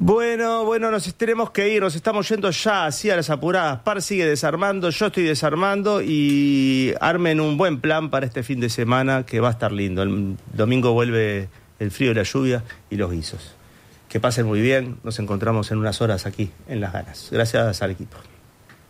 Bueno, nos tenemos que ir, nos estamos yendo ya así a las apuradas. Par sigue desarmando, yo estoy desarmando y armen un buen plan para este fin de semana que va a estar lindo. El domingo vuelve el frío y la lluvia y los guisos. Que pasen muy bien, nos encontramos en unas horas aquí en Las Ganas. Gracias al equipo.